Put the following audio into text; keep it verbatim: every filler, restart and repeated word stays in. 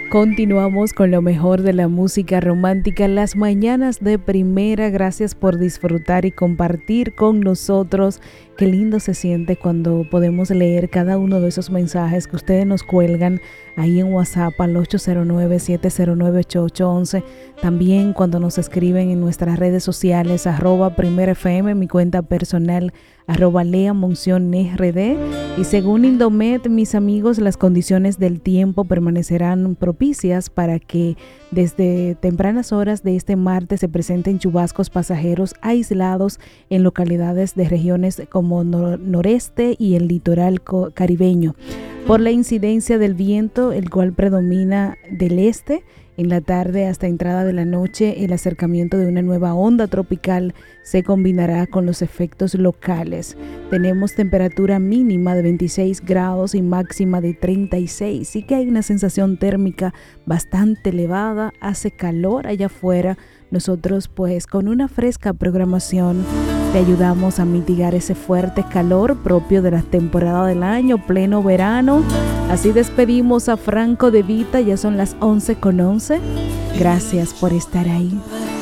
Continuamos con lo mejor de la música romántica, las mañanas de primera. Gracias por disfrutar y compartir con nosotros. Qué lindo se siente cuando podemos leer cada uno de esos mensajes que ustedes nos cuelgan ahí en WhatsApp al ocho cero nueve, siete cero nueve, ocho ocho uno uno. También cuando nos escriben en nuestras redes sociales, arroba Primera F M, mi cuenta personal, arroba Lea Monción R D. Y según Indomet, mis amigos, las condiciones del tiempo permanecerán propicias para que desde tempranas horas de este martes se presenten chubascos pasajeros aislados en localidades de regiones como nor- noreste y el litoral co- caribeño. Por la incidencia del viento, el cual predomina del este, en la tarde hasta entrada de la noche, el acercamiento de una nueva onda tropical se combinará con los efectos locales. Tenemos temperatura mínima de veintiséis grados y máxima de treinta y seis. Sí que hay una sensación térmica bastante elevada, hace calor allá afuera. Nosotros pues con una fresca programación te ayudamos a mitigar ese fuerte calor propio de la temporada del año, pleno verano. Así despedimos a Franco De Vita, ya son las once con once. Gracias por estar ahí.